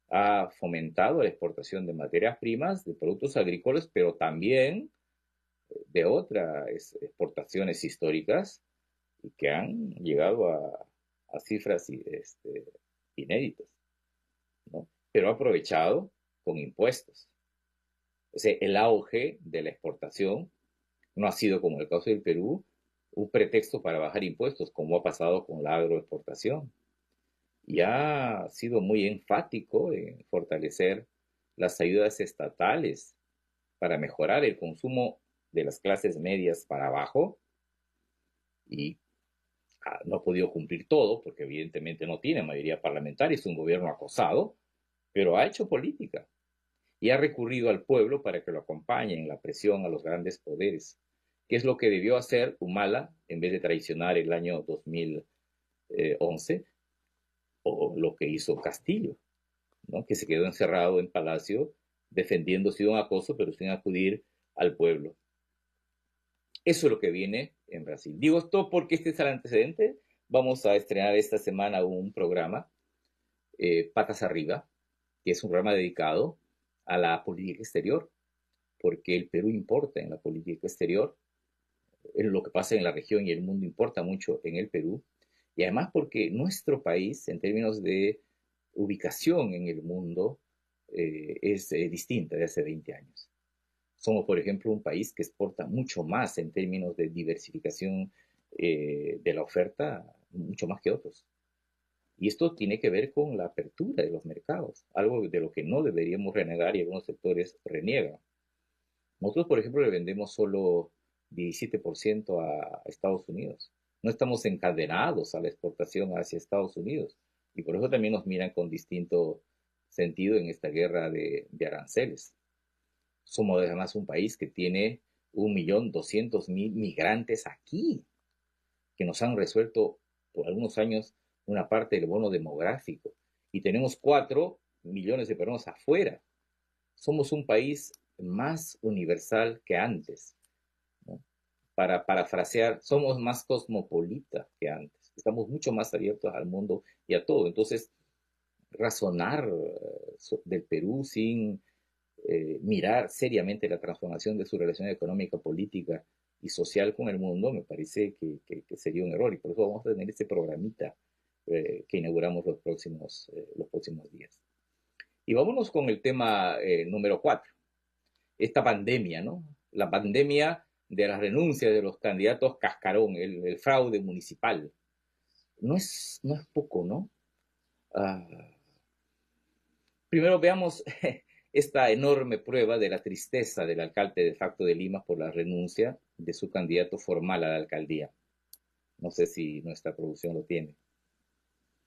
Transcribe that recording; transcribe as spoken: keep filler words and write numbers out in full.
ha fomentado la exportación de materias primas, de productos agrícolas, pero también de otras exportaciones históricas y que han llegado a, a cifras este, inéditas, ¿no? Pero ha aprovechado con impuestos. O sea, el auge de la exportación no ha sido, como el caso del Perú, un pretexto para bajar impuestos, como ha pasado con la agroexportación. Y ha sido muy enfático en fortalecer las ayudas estatales para mejorar el consumo de las clases medias para abajo y ah, no ha podido cumplir todo porque evidentemente no tiene mayoría parlamentaria, es un gobierno acosado, pero ha hecho política y ha recurrido al pueblo para que lo acompañe en la presión a los grandes poderes, que es lo que debió hacer Humala en vez de traicionar el año dos mil once o lo que hizo Castillo, ¿no? Que se quedó encerrado en Palacio defendiéndose de un acoso, pero sin acudir al pueblo. Eso es lo que viene en Brasil. Digo esto porque este es el antecedente. Vamos a estrenar esta semana un programa, eh, Patas Arriba, que es un programa dedicado a la política exterior, porque el Perú importa en la política exterior, lo que pasa en la región y el mundo importa mucho en el Perú, y además porque nuestro país, en términos de ubicación en el mundo, eh, es eh, distinta de hace veinte años. Somos, por ejemplo, un país que exporta mucho más en términos de diversificación eh, de la oferta, mucho más que otros. Y esto tiene que ver con la apertura de los mercados, algo de lo que no deberíamos renegar y algunos sectores reniegan. Nosotros, por ejemplo, le vendemos solo diecisiete por ciento a Estados Unidos. No estamos encadenados a la exportación hacia Estados Unidos. Y por eso también nos miran con distinto sentido en esta guerra de, de aranceles. Somos además un país que tiene un millón doscientos mil migrantes aquí, que nos han resuelto por algunos años una parte del bono demográfico. Y tenemos cuatro millones de personas afuera. Somos un país más universal que antes, ¿no? Para parafrasear, somos más cosmopolitas que antes. Estamos mucho más abiertos al mundo y a todo. Entonces, razonar uh, del Perú sin eh, mirar seriamente la transformación de su relación económica, política y social con el mundo, me parece que, que, que sería un error. Y por eso vamos a tener este programita eh, que inauguramos los próximos, eh, los próximos días. Y vámonos con el tema eh, número cuatro, esta pandemia, ¿no? La pandemia de las renuncias de los candidatos cascarón, el, el fraude municipal. No es, no es poco, ¿no? Uh, primero veamos esta enorme prueba de la tristeza del alcalde de facto de Lima por la renuncia de su candidato formal a la alcaldía. No sé si nuestra producción lo tiene.